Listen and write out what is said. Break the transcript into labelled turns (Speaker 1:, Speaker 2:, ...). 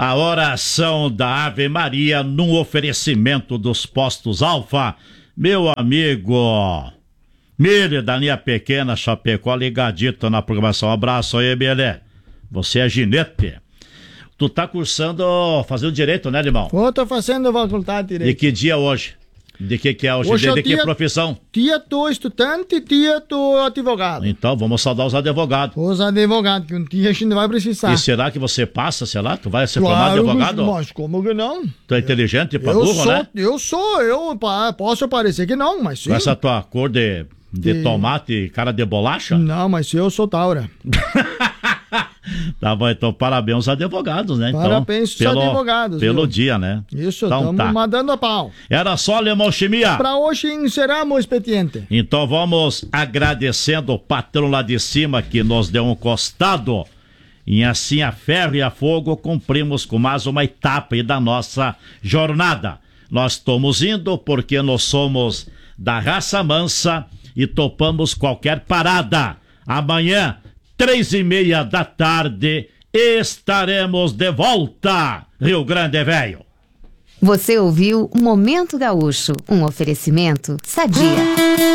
Speaker 1: A oração da Ave Maria num oferecimento dos postos Alfa. Meu amigo Mire, da linha pequena, Chapecó, ligadito na programação. Um abraço aí, Mire. Você é ginete. Tu tá cursando, fazendo direito, né, irmão?
Speaker 2: Tô fazendo faculdade de direito.
Speaker 1: De que dia hoje? De que é hoje? De que profissão?
Speaker 2: Dia tô estudante, dia tô advogado.
Speaker 1: Então, vamos saudar os advogados.
Speaker 2: Os advogados, que um dia a gente vai precisar.
Speaker 1: E será que você passa, sei lá? Tu vai ser formado advogado?
Speaker 2: Mas como que não?
Speaker 1: Tu é inteligente pra burro, né?
Speaker 2: Eu posso parecer que não, mas sim.
Speaker 1: Com essa tua cor de tomate e cara de bolacha?
Speaker 2: Não, mas eu sou taura.
Speaker 1: Tá bom, então parabéns aos advogados, né?
Speaker 2: Parabéns aos advogados.
Speaker 1: Pelo dia, né?
Speaker 2: Isso, estamos mandando a pau.
Speaker 1: Era só, Alemão Chimia.
Speaker 2: Pra hoje encerramos o expediente.
Speaker 1: Então vamos agradecendo o patrão lá de cima que nos deu um costado. E assim a ferro e a fogo cumprimos com mais uma etapa aí da nossa jornada. Nós estamos indo porque nós somos da raça mansa e topamos qualquer parada. Amanhã 3:30 da tarde, estaremos de volta, Rio Grande Velho.
Speaker 3: Você ouviu Momento Gaúcho, um oferecimento Sadia.